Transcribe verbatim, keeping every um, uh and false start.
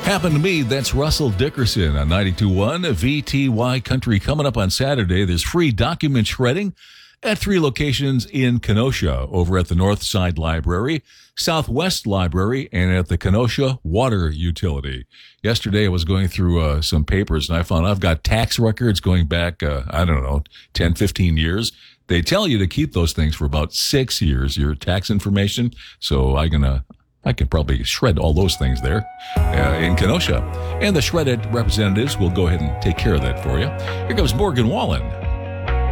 Happened to me, that's Russell Dickerson on ninety-two point one V T Y Country. Coming up on Saturday, there's free document shredding at three locations in Kenosha, over at the Northside Library, Southwest Library, and at the Kenosha Water Utility. Yesterday, I was going through uh, some papers, and I found I've got tax records going back, uh, I don't know, ten, fifteen years. They tell you to keep those things for about six years, your tax information. So I'm going to I can probably shred all those things there uh, in Kenosha. And the shredded representatives will go ahead and take care of that for you. Here comes Morgan Wallen.